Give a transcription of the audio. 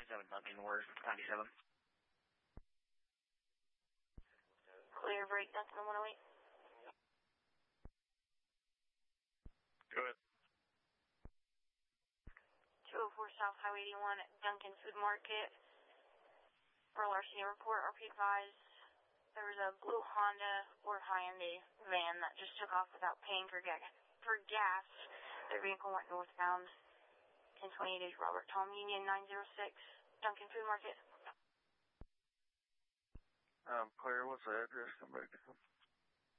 27 Duncan, we're 97. Clear break, Duncan 108. Go ahead. 204 South Highway 81 at Duncan Food Market. For larceny report, RP advised there was a blue Honda or Hyundai van that just took off without paying for gas. Their vehicle went northbound. 1028 Robert Tom Union 906 Duncan Food Market. Clear, what's the address? Come back to